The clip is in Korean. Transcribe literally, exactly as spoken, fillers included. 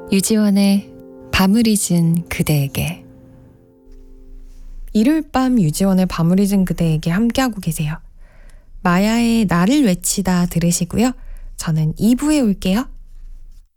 유지원의 밤을 잊은 그대에게. 일요일 밤 유지원의 밤을 잊은 그대에게 함께하고 계세요. 마야의 나를 외치다 들으시고요. 저는 이 부에 올게요.